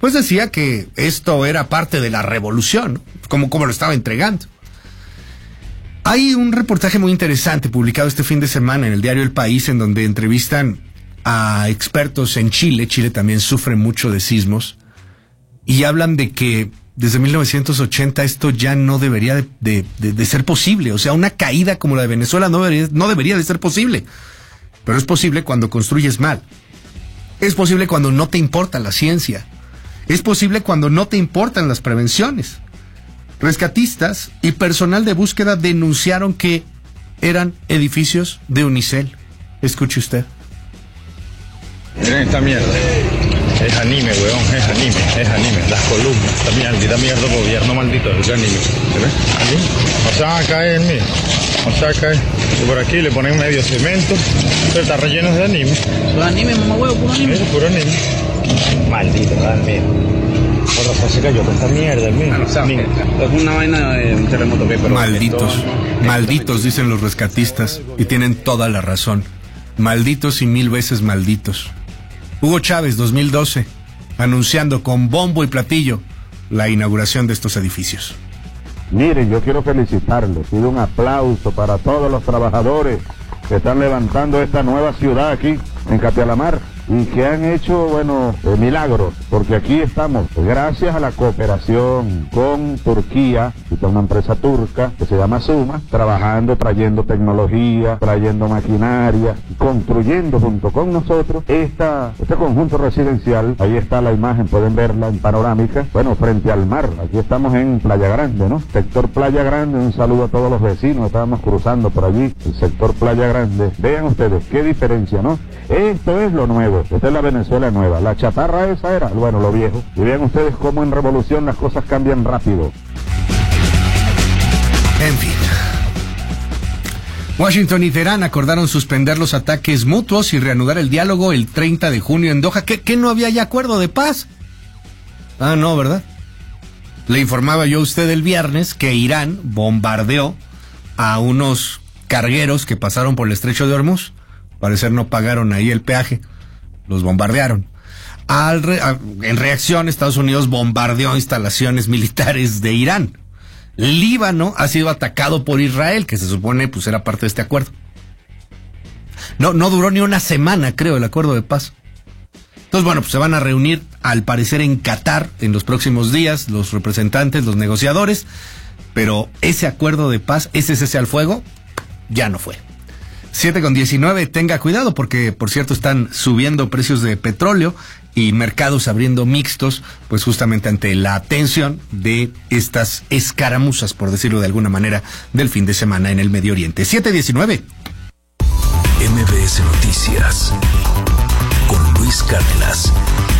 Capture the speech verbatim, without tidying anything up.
pues decía que esto era parte de la revolución, como, como lo estaba entregando. Hay un reportaje muy interesante publicado este fin de semana en el diario El País, en donde entrevistan a expertos en Chile. Chile también sufre mucho de sismos, y hablan de que desde mil novecientos ochenta esto ya no debería de, de, de, de ser posible. O sea, una caída como la de Venezuela no debería, no debería de ser posible. Pero es posible cuando construyes mal. Es posible cuando no te importa la ciencia. Es posible cuando no te importan las prevenciones. Rescatistas y personal de búsqueda denunciaron que eran edificios de Unicel. Escuche usted. Miren esta mierda. Es anime, weón, es anime, es anime. Las columnas, esta maldita mierda, gobierno maldito, es anime. ¿Se ve? Aquí. O sea, acá es, mira. O sea, acá es. Y por aquí le ponen medio cemento, pero está relleno de anime. ¿Puro anime, mamá huevo, puro anime? Es puro anime. Maldito, dale. Por razón se cayó con esta mierda, mira. O sea, es una vaina de un terremoto que... Malditos, malditos, dicen los rescatistas, y tienen toda la razón. Malditos y mil veces malditos. Hugo Chávez, dos mil doce, anunciando con bombo y platillo la inauguración de estos edificios. Miren, yo quiero felicitarles, pido un aplauso para todos los trabajadores que están levantando esta nueva ciudad aquí en Capialamar y que han hecho, bueno, eh, milagros, porque aquí estamos, gracias a la cooperación con Turquía y con una empresa turca que se llama Suma, trabajando, trayendo tecnología, trayendo maquinaria, construyendo junto con nosotros esta, este conjunto residencial. Ahí está la imagen, pueden verla en panorámica, bueno, frente al mar. Aquí estamos en Playa Grande, ¿no? Sector Playa Grande, un saludo a todos los vecinos, estábamos cruzando por allí, el sector Playa Grande. Vean ustedes, qué diferencia, ¿no? Esto es lo nuevo. Esta es la Venezuela nueva. La chatarra esa era, bueno, lo viejo. Y vean ustedes cómo en revolución las cosas cambian rápido. En fin. Washington y Teherán acordaron suspender los ataques mutuos y reanudar el diálogo el treinta de junio en Doha. ¿Qué, qué no había ya acuerdo de paz? Ah, no, ¿verdad? Le informaba yo a usted el viernes que Irán bombardeó a unos cargueros que pasaron por el estrecho de Hormuz. Parecer no pagaron ahí el peaje. Los bombardearon. Al re, a, en reacción, Estados Unidos bombardeó instalaciones militares de Irán. Líbano ha sido atacado por Israel, que se supone pues era parte de este acuerdo. No, no duró ni una semana, creo, el acuerdo de paz. Entonces, bueno, pues se van a reunir, al parecer, en Qatar en los próximos días, los representantes, los negociadores, pero ese acuerdo de paz, ese cese al fuego, ya no fue. siete con diecinueve, tenga cuidado porque, por cierto, están subiendo precios de petróleo y mercados abriendo mixtos, pues justamente ante la tensión de estas escaramuzas, por decirlo de alguna manera, del fin de semana en el Medio Oriente. siete diecinueve. M B S Noticias con Luis Cárdenas.